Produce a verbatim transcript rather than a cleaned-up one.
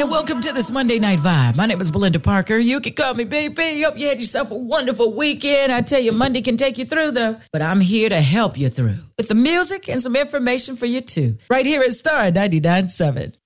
and welcome to this Monday Night Vibe. My name is Belinda Parker. You can call me baby. Hope you had yourself a wonderful weekend. I tell you, Monday can take you through, though. But I'm here to help you through with the music and some information for you, too. Right here at Star ninety-nine point seven.